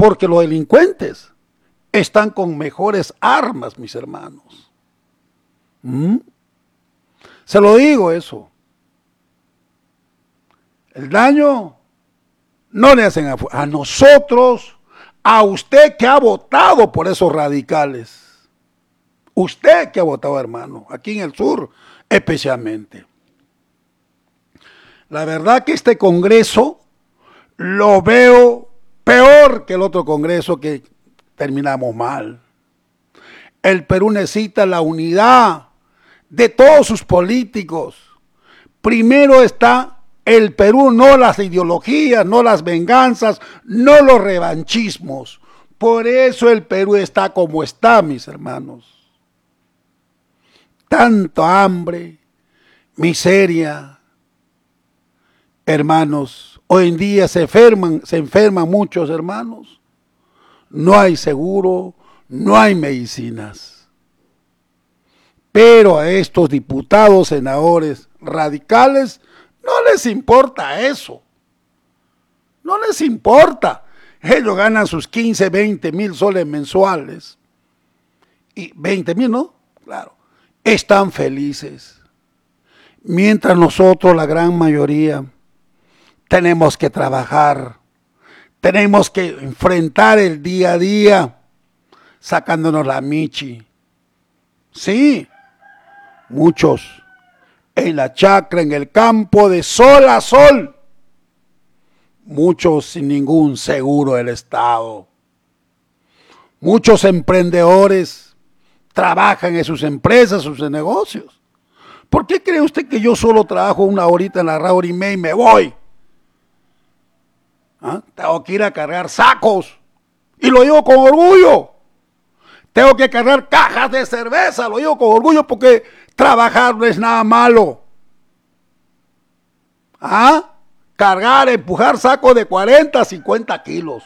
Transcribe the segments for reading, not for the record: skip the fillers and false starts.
porque los delincuentes están con mejores armas, mis hermanos. Se lo digo eso. El daño no le hacen a nosotros, a usted que ha votado por esos radicales. Usted que ha votado, hermano, aquí en el sur especialmente. La verdad que este Congreso lo veo peor que el otro Congreso que terminamos mal. El Perú necesita la unidad de todos sus políticos. Primero está el Perú, no las ideologías, no las venganzas, no los revanchismos. Por eso el Perú está como está, mis hermanos. Tanto hambre, miseria. Hermanos, hoy en día se enferman muchos hermanos. No hay seguro, no hay medicinas. Pero a estos diputados, senadores radicales, no les importa eso. No les importa. Ellos ganan sus 15, 20 mil soles mensuales. Y 20 mil, ¿no? Claro. Están felices. Mientras nosotros, la gran mayoría, tenemos que trabajar. Tenemos que enfrentar el día a día, sacándonos la michi. Sí, muchos en la chacra, en el campo, de sol a sol. Muchos sin ningún seguro del Estado. Muchos emprendedores trabajan en sus empresas, sus negocios. ¿Por qué cree usted que yo solo trabajo una horita en la radio y media y me voy? Tengo que ir a cargar sacos. Y lo digo con orgullo. Tengo que cargar cajas de cerveza. Lo digo con orgullo porque trabajar no es nada malo. Cargar, empujar sacos de 40, 50 kilos.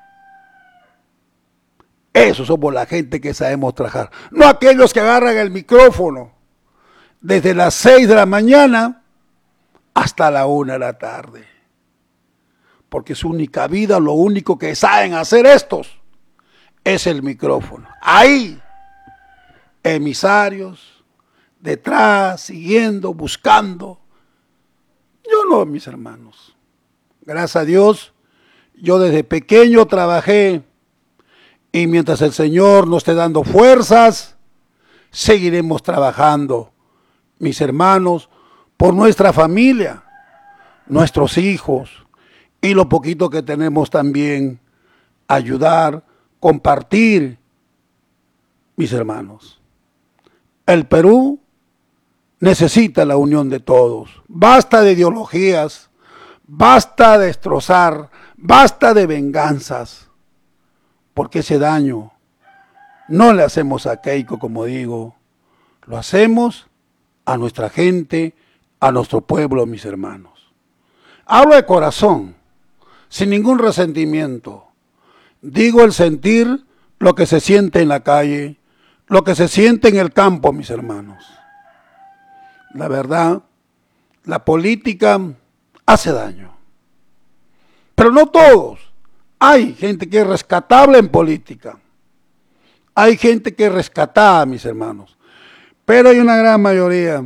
Eso somos la gente que sabemos trabajar. No aquellos que agarran el micrófono desde las 6 de la mañana hasta la 1 de la tarde. Porque su única vida, lo único que saben hacer estos es el micrófono. Ahí, emisarios, detrás, siguiendo, buscando. Yo no, mis hermanos. Gracias a Dios, yo desde pequeño trabajé y mientras el Señor nos esté dando fuerzas, seguiremos trabajando, mis hermanos, por nuestra familia, nuestros hijos y lo poquito que tenemos también, ayudar, compartir, mis hermanos. El Perú necesita la unión de todos. Basta de ideologías, basta de destrozar, basta de venganzas, porque ese daño no le hacemos a Keiko, como digo, lo hacemos a nuestra gente, a nuestro pueblo, mis hermanos. Hablo de corazón, sin ningún resentimiento. Digo el sentir, lo que se siente en la calle, lo que se siente en el campo, mis hermanos. La verdad, la política hace daño. Pero no todos. Hay gente que es rescatable en política. Hay gente que es rescatada, mis hermanos. Pero hay una gran mayoría,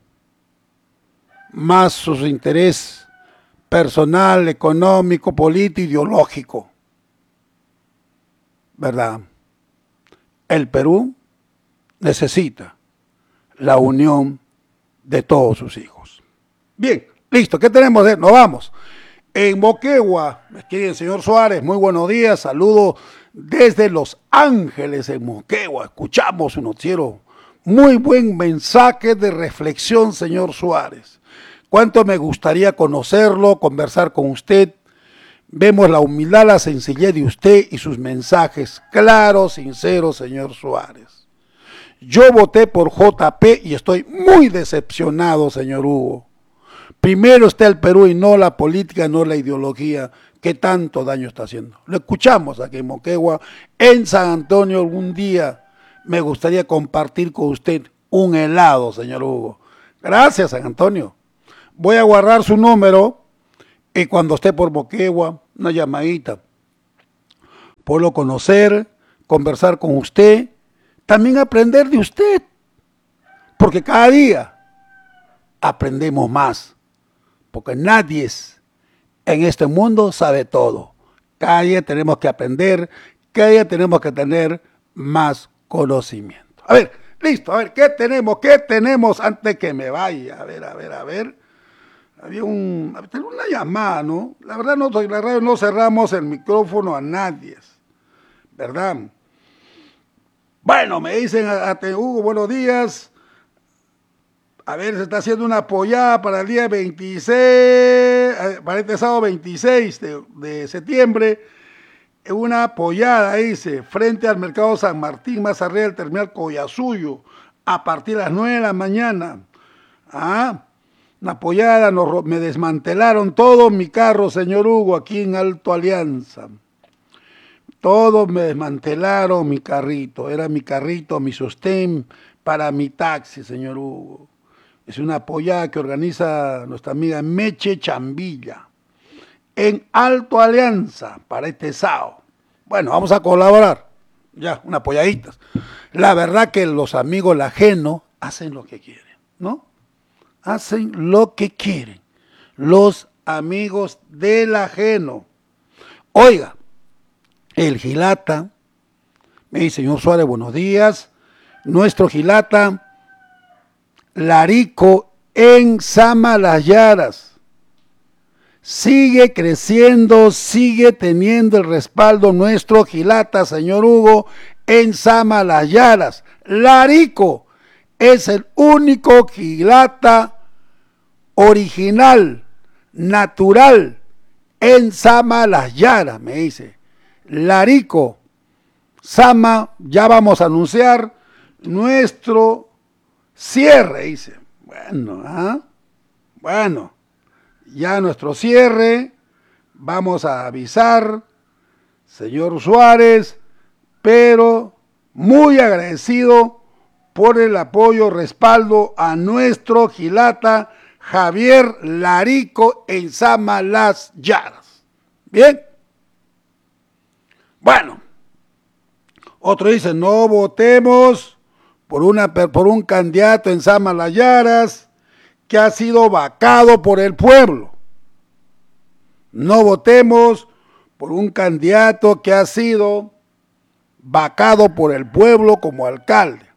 más sus intereses personal, económico, político, ideológico. ¿Verdad? El Perú necesita la unión de todos sus hijos. Bien, listo, ¿qué tenemos? Nos vamos. En Moquegua, aquí el señor Suárez, muy buenos días, saludo desde Los Ángeles, en Moquegua. Escuchamos un noticiero, muy buen mensaje de reflexión, señor Suárez. Cuánto me gustaría conocerlo, conversar con usted. Vemos la humildad, la sencillez de usted y sus mensajes claros, sinceros, señor Suárez. Yo voté por JP y estoy muy decepcionado, señor Hugo. Primero está el Perú y no la política, no la ideología que tanto daño está haciendo. Lo escuchamos aquí en Moquegua, en San Antonio. Algún día me gustaría compartir con usted un helado, señor Hugo. Gracias, San Antonio. Voy a guardar su número y cuando esté por Moquegua, una llamadita. poderlo conocer, conversar con usted, también aprender de usted, porque cada día aprendemos más, porque nadie en este mundo sabe todo. Cada día tenemos que aprender, cada día tenemos que tener más conocimiento. A ver, listo, a ver, ¿qué tenemos? ¿Qué tenemos antes que me vaya? A ver. Había una llamada, ¿no? La verdad, la radio no cerramos el micrófono a nadie, ¿verdad? Bueno, me dicen a Hugo, buenos días. A ver, se está haciendo una pollada para el día 26, para este sábado 26 de septiembre. Una pollada, dice, frente al mercado San Martín, más arriba del terminal Collasuyo, a partir de las 9 de la mañana. Una pollada, me desmantelaron todo mi carro, señor Hugo, aquí en Alto Alianza. Todos me desmantelaron mi carrito, era mi carrito, mi sostén para mi taxi, señor Hugo. Es una pollada que organiza nuestra amiga Meche Chambilla en Alto Alianza para este sábado. Bueno, vamos a colaborar. Ya, unas polladitas. La verdad que los amigos la ajeno hacen lo que quieren, ¿no? Hacen lo que quieren. Los amigos del ajeno. Oiga, el Gilata, me dice, señor Suárez, buenos días. Nuestro Gilata Larico en Samalayaras sigue creciendo, sigue teniendo el respaldo nuestro Gilata, señor Hugo, en Samalayaras. Larico es el único Gilata original, natural, en Samalayaras, me dice. Larico, Sama, ya vamos a anunciar nuestro cierre, dice. Bueno, ya nuestro cierre, vamos a avisar, señor Suárez, pero muy agradecido por el apoyo, respaldo a nuestro Gilata Javier Larico en Samalayaras. Bien. Bueno, otro dice, no votemos por un candidato en Samalayaras que ha sido vacado por el pueblo. No votemos por un candidato que ha sido vacado por el pueblo como alcalde.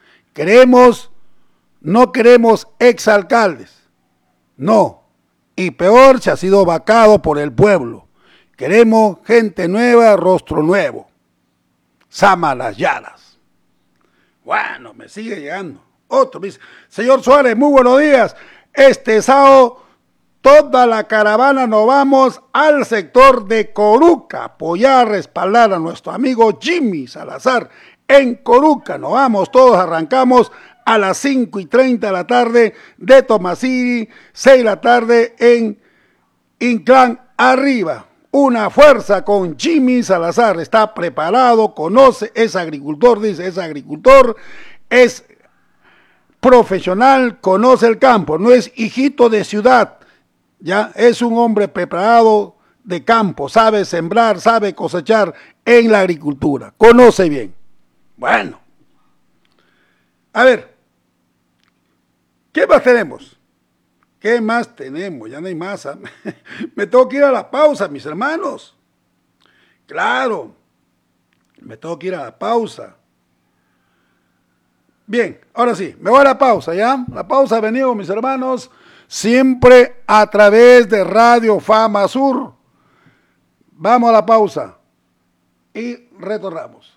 No queremos exalcaldes, no, y peor si ha sido vacado por el pueblo. Queremos gente nueva, rostro nuevo. Samalayaras. Bueno, me sigue llegando. Otro me dice, señor Suárez, muy buenos días. Este sábado toda la caravana nos vamos al sector de Coruca, apoyar, respaldar a nuestro amigo Jimmy Salazar en Coruca. Nos vamos, todos arrancamos a las 5:30 de la tarde de Tomasiri, 6 de la tarde en Inclán Arriba. Una fuerza con Jimmy Salazar, está preparado, conoce, es agricultor, dice, es agricultor, es profesional, conoce el campo, no es hijito de ciudad, ya es un hombre preparado de campo, sabe sembrar, sabe cosechar en la agricultura, conoce bien. Bueno, a ver, ¿qué más tenemos? ¿Qué más tenemos? Ya no hay más. Me tengo que ir a la pausa, mis hermanos. Claro, me tengo que ir a la pausa. Bien, ahora sí, me voy a la pausa, ¿ya? La pausa ha venido, mis hermanos, siempre a través de Radio Fama Sur. Vamos a la pausa y retornamos.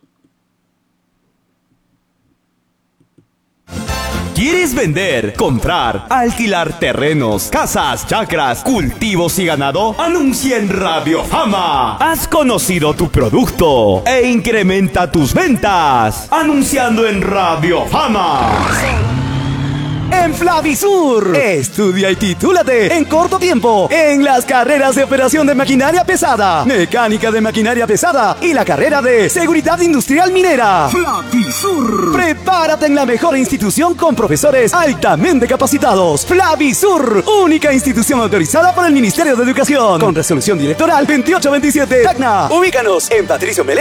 ¿Quieres vender, comprar, alquilar terrenos, casas, chacras, cultivos y ganado? Anuncia en Radio Fama. Has conocido tu producto e incrementa tus ventas. Anunciando en Radio Fama. En Flavisur. Estudia y titúlate en corto tiempo en las carreras de operación de maquinaria pesada, mecánica de maquinaria pesada y la carrera de seguridad industrial minera. Flavisur. Prepárate en la mejor institución con profesores altamente capacitados. Flavisur, única institución autorizada por el Ministerio de Educación con resolución directoral 2827. Tacna. Ubícanos en Patricio Melé